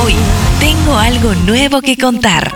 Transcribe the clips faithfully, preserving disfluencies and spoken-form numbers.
Hoy tengo algo nuevo que contar.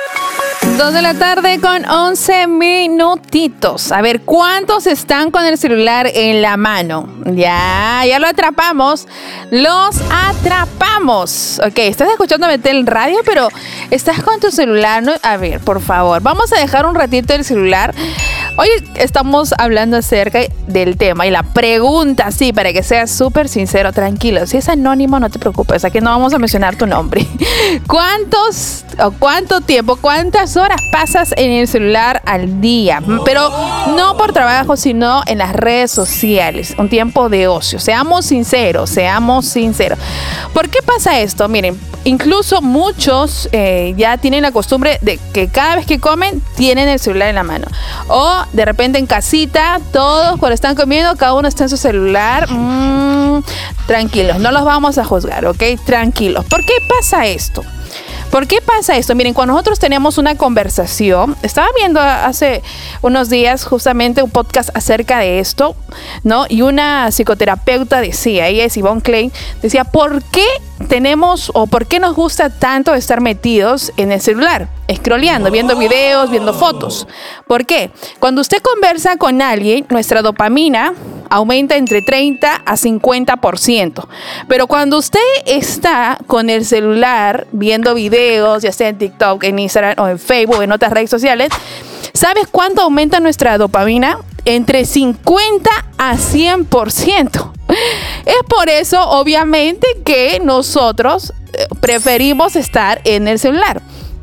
Dos de la tarde con once minutitos. A ver, ¿cuántos están con el celular en la mano? Ya, ya lo atrapamos. Los atrapamos. Ok, estás escuchando Betel Radio, pero estás con tu celular, ¿no? A ver, por favor, vamos a dejar un ratito el celular. Hoy estamos hablando acerca del tema y la pregunta, sí, para que seas súper sincero, tranquilo. Si es anónimo, no te preocupes, aquí no vamos a mencionar tu nombre. ¿Cuántos o cuánto tiempo, cuántas horas pasas en el celular al día? Pero no por trabajo, sino en las redes sociales. Un tiempo de ocio. Seamos sinceros, seamos sinceros. ¿Por qué pasa esto? Miren, incluso muchos eh, ya tienen la costumbre de que cada vez que comen, tienen el celular en la mano. O de repente en casita, todos cuando están comiendo, cada uno está en su celular. Mm, tranquilos, no los vamos a juzgar, ¿ok? Tranquilos. ¿Por qué pasa esto? ¿Por qué pasa esto? Miren, cuando nosotros tenemos una conversación, estaba viendo hace unos días justamente un podcast acerca de esto, ¿no? Y una psicoterapeuta decía, ella es Yvonne Klein, decía, ¿por qué tenemos o por qué nos gusta tanto estar metidos en el celular? Scrolleando, viendo videos, viendo fotos. ¿Por qué? Cuando usted conversa con alguien, nuestra dopamina aumenta entre treinta a cincuenta por ciento. Pero cuando usted está con el celular viendo videos, ya sea en TikTok, en Instagram o en Facebook, en otras redes sociales, ¿sabes cuánto aumenta nuestra dopamina? Entre cincuenta a cien por ciento. Es por eso, obviamente, que nosotros preferimos estar en el celular.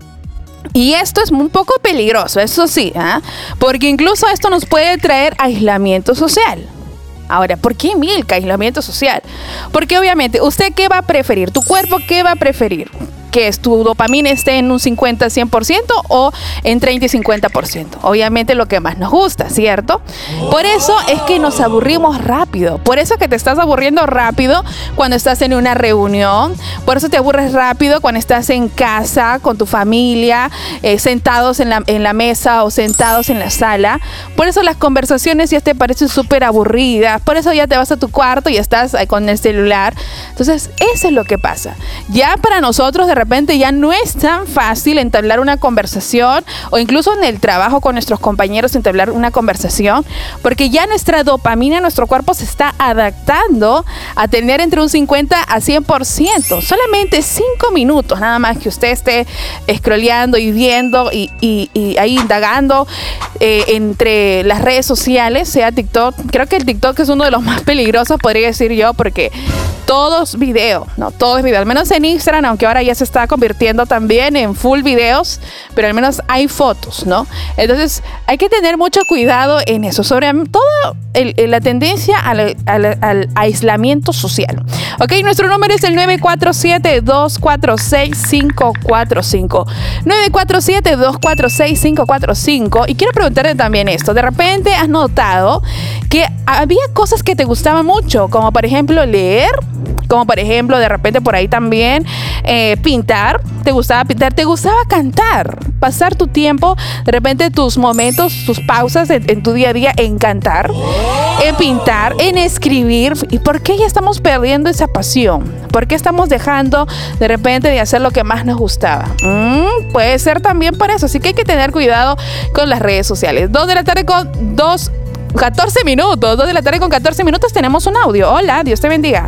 Y esto es un poco peligroso, eso sí, ¿eh? Porque incluso esto nos puede traer aislamiento social. Ahora, ¿por qué, Milka, aislamiento social? Porque obviamente, ¿usted qué va a preferir? ¿Tu cuerpo qué va a preferir? ¿Que tu dopamina esté en un cincuenta a cien por ciento o en treinta y cincuenta por ciento? Obviamente lo que más nos gusta, ¿cierto? Por eso es que nos aburrimos rápido. Por eso que te estás aburriendo rápido cuando estás en una reunión. Por eso te aburres rápido cuando estás en casa con tu familia, eh, sentados en la, en la mesa o sentados en la sala. Por eso las conversaciones ya te parecen súper aburridas. Por eso ya te vas a tu cuarto y estás con el celular. Entonces, eso es lo que pasa. Ya para nosotros, de repente, ya no es tan fácil entablar una conversación o incluso en el trabajo con nuestros compañeros entablar una conversación, porque ya nuestra dopamina, nuestro cuerpo se está adaptando a tener entre un cincuenta a cien por ciento. Solamente cinco minutos nada más que usted esté scrolleando y viendo y, y, y ahí indagando eh, entre las redes sociales, sea TikTok. Creo que el TikTok es uno de los más peligrosos, podría decir yo, porque todo es video, ¿no? Todo es video, al menos en Instagram, aunque ahora ya se está convirtiendo también en full videos, pero al menos hay fotos, ¿no? Entonces hay que tener mucho cuidado en eso, sobre todo el, el, la tendencia al, al, al aislamiento social. Ok, nuestro número es el nueve cuatro siete, dos cuatro seis, cinco cuatro cinco. nueve cuatro siete, dos cuatro seis, cinco cuatro cinco. Y quiero preguntarte también esto, de repente has notado que había cosas que te gustaban mucho, como por ejemplo leer, como por ejemplo de repente por ahí también eh, pintar, te gustaba pintar, te gustaba cantar, pasar tu tiempo, de repente tus momentos, tus pausas en, en tu día a día en cantar, en pintar, en escribir. ¿Y por qué ya estamos perdiendo esa pasión? ¿Por qué estamos dejando de repente de hacer lo que más nos gustaba? Mm, puede ser también por eso, así que hay que tener cuidado con las redes sociales. Dos de la tarde con dos catorce minutos, dos de la tarde con catorce minutos, tenemos un audio. Hola, Dios te bendiga.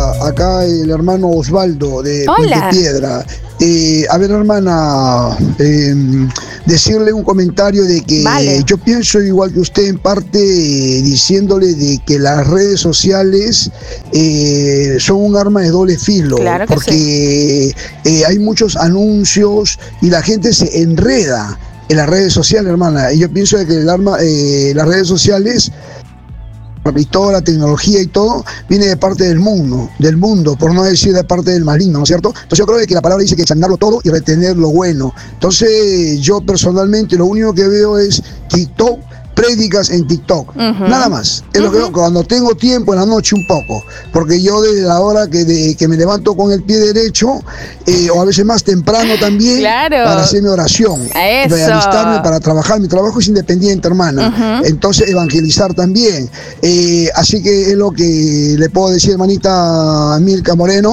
Acá el hermano Osvaldo de Puente Piedra. Eh, a ver, hermana, eh, decirle un comentario de que vale. Yo pienso igual que usted en parte, eh, diciéndole de que las redes sociales eh, son un arma de doble filo, claro que porque sí. eh, hay muchos anuncios y la gente se enreda en las redes sociales, hermana. Y yo pienso que el arma, eh, las redes sociales y toda la tecnología y todo viene de parte del mundo, del mundo, por no decir de parte del maligno, ¿no es cierto? Entonces yo creo que la palabra dice que examinarlo todo y retener lo bueno. Entonces yo personalmente lo único que veo es TikTok, prédicas en TikTok, uh-huh. nada más. Es uh-huh. lo que veo cuando tengo tiempo en la noche un poco, porque yo desde la hora que, de, que me levanto con el pie derecho, eh, o a veces más temprano también, claro. para hacer mi oración, para alistarme para trabajar. Mi trabajo es independiente, hermana. Uh-huh. Entonces evangelizar también. Eh, así que es lo que le puedo decir, hermanita Milka Moreno,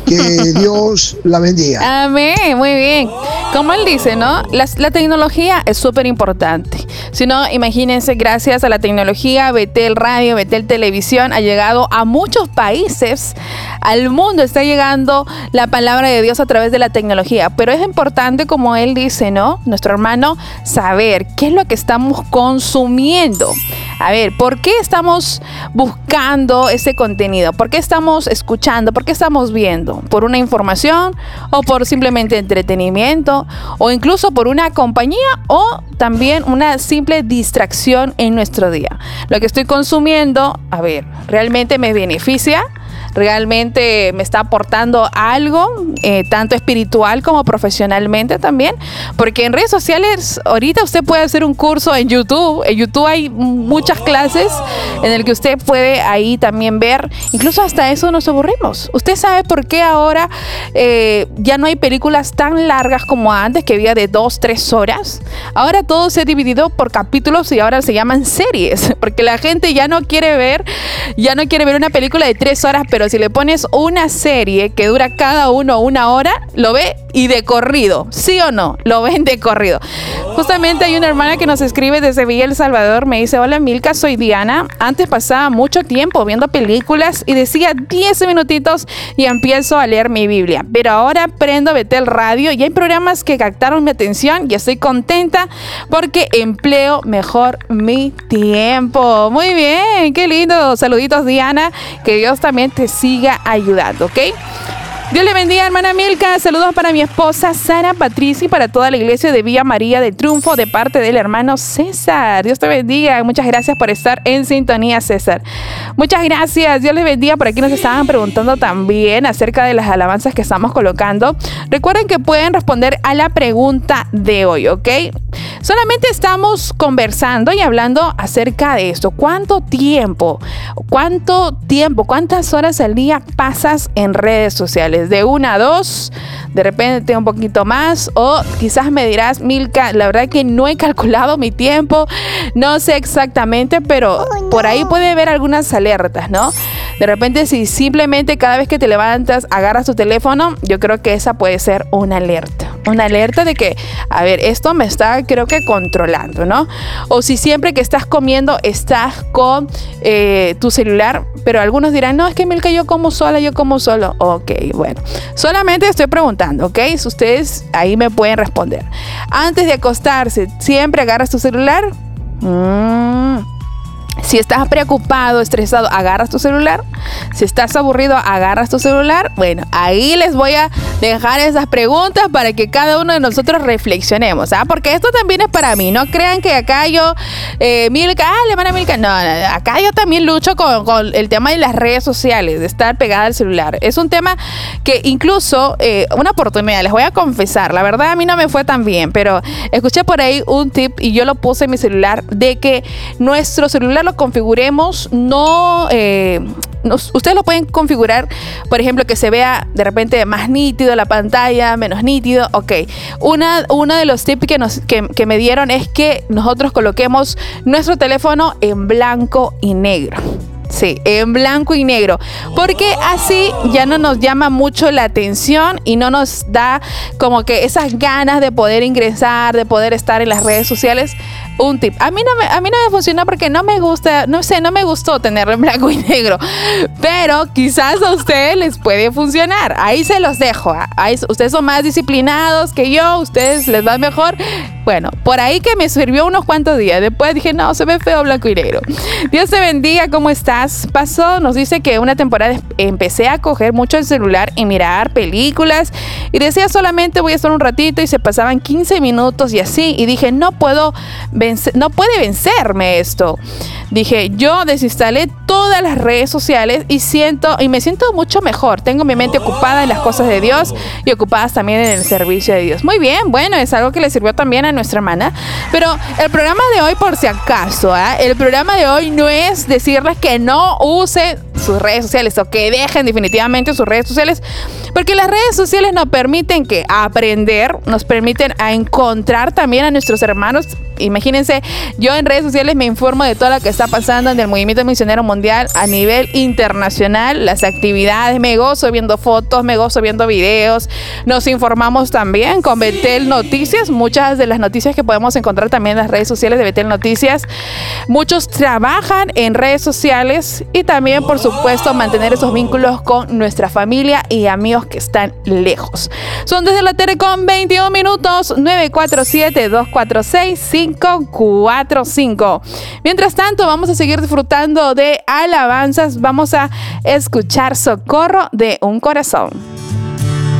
Que Dios la bendiga. Amén, muy bien. Como él dice, ¿no? La, la tecnología es súper importante. Si no, imagínense, gracias a la tecnología, Betel Radio, Betel Televisión ha llegado a muchos países. Al mundo está llegando la palabra de Dios a través de la tecnología. Pero es importante, como él dice, ¿no? Nuestro hermano, saber qué es lo que estamos consumiendo. A ver, ¿por qué estamos buscando ese contenido? ¿Por qué estamos escuchando? ¿Por qué estamos viendo? ¿Por una información o por simplemente entretenimiento? ¿O incluso por una compañía o también una simple distracción en nuestro día? Lo que estoy consumiendo, a ver, ¿realmente me beneficia? ¿Realmente me está aportando algo, eh, tanto espiritual como profesionalmente también? Porque en redes sociales, ahorita usted puede hacer un curso en YouTube. En YouTube hay muchas clases en el que usted puede ahí también ver. Incluso hasta eso nos aburrimos. ¿Usted sabe por qué ahora eh, ya no hay películas tan largas como antes, que había de dos, tres horas? Ahora todo se ha dividido por capítulos y ahora se llaman series. Porque la gente ya no quiere ver, ya no quiere ver una película de tres horas, pero si le pones una serie que dura cada uno una hora, lo ve y de corrido, ¿sí o no? Lo ven de corrido. Justamente hay una hermana que nos escribe desde Villa El Salvador, me dice: hola Milka, soy Diana. Antes pasaba mucho tiempo viendo películas y decía diez minutitos y empiezo a leer mi Biblia, pero ahora prendo Betel Radio y hay programas que captaron mi atención y estoy contenta porque empleo mejor mi tiempo. Muy bien, qué lindo. Saluditos, Diana, que Dios también te siga ayudando, ¿ok? Dios le bendiga, hermana Milka. Saludos para mi esposa Sara Patricia y para toda la iglesia de Villa María de Triunfo de parte del hermano César. Dios te bendiga. Muchas gracias por estar en sintonía, César. Muchas gracias. Dios les bendiga. Por aquí nos estaban preguntando también acerca de las alabanzas que estamos colocando. Recuerden que pueden responder a la pregunta de hoy, ¿ok? Solamente estamos conversando y hablando acerca de esto. ¿Cuánto tiempo, cuánto tiempo, cuántas horas al día pasas en redes sociales? De una a dos, de repente un poquito más, o quizás me dirás: Milka, la verdad que no he calculado mi tiempo, no sé exactamente, pero oh, no. Por ahí puede haber algunas alertas, ¿no? De repente, si simplemente cada vez que te levantas agarras tu teléfono, yo creo que esa puede ser una alerta. Una alerta de que, a ver, esto me está, creo que, controlando, ¿no? O si siempre que estás comiendo estás con eh, tu celular, pero algunos dirán: no, es que Milka, yo como sola, yo como solo. Ok, bueno. Solamente estoy preguntando, ¿ok? Si ustedes ahí me pueden responder. Antes de acostarse, ¿siempre agarras tu celular? Mmm... Si estás preocupado, estresado, agarras tu celular. Si estás aburrido, agarras tu celular. Bueno, ahí les voy a dejar esas preguntas para que cada uno de nosotros reflexionemos, ¿ah? Porque esto también es para mí. No crean que acá yo, eh, Milka, ah, le van a Milka. No, no, acá yo también lucho con, con el tema de las redes sociales, de estar pegada al celular. Es un tema que incluso, eh, una oportunidad, les voy a confesar, la verdad a mí no me fue tan bien, pero escuché por ahí un tip y yo lo puse en mi celular, de que nuestro celular lo configuremos, no, eh, nos, ustedes lo pueden configurar, por ejemplo, que se vea de repente más nítido la pantalla, menos nítido. Ok, una, uno de los tips que, nos, que, que me dieron es que nosotros coloquemos nuestro teléfono en blanco y negro. Sí, en blanco y negro, porque así ya no nos llama mucho la atención y no nos da como que esas ganas de poder ingresar, de poder estar en las redes sociales. Un tip. A mí no me, a mí no me funcionó porque no me gusta, no sé, no me gustó tenerlo en blanco y negro, pero quizás a ustedes les puede funcionar. Ahí se los dejo. Ahí, ustedes son más disciplinados que yo, ustedes les va mejor. Bueno, por ahí que me sirvió unos cuantos días. Después dije: no, se ve feo blanco y negro. Dios te bendiga, ¿cómo estás? Pasó, nos dice que una temporada empecé a coger mucho el celular y mirar películas y decía: solamente voy a estar un ratito, y se pasaban quince minutos y así, y dije: no puedo vencer, no puede vencerme esto. Dije, yo desinstalé todas las redes sociales y siento y me siento mucho mejor. Tengo mi mente ocupada en las cosas de Dios y ocupadas también en el servicio de Dios. Muy bien, bueno, es algo que le sirvió también a nuestra hermana. Pero el programa de hoy, por si acaso, ¿eh? el programa de hoy no es decirles que no use sus redes sociales o que dejen definitivamente sus redes sociales, porque las redes sociales nos permiten que aprender, nos permiten a encontrar también a nuestros hermanos. Imagínense, yo en redes sociales me informo de todo lo que está pasando en el movimiento misionero mundial a nivel internacional, las actividades, me gozo viendo fotos, me gozo viendo videos, nos informamos también con Betel Noticias, muchas de las noticias que podemos encontrar también en las redes sociales de Betel Noticias. Muchos trabajan en redes sociales y también, por supuesto, mantener esos vínculos con nuestra familia y amigos que están lejos. Son desde la tarde con veintiún minutos, nueve cuatro siete, dos cuatro seis, cinco cuatro cinco. Mientras tanto, vamos a seguir disfrutando de alabanzas. Vamos a escuchar Socorro de un Corazón.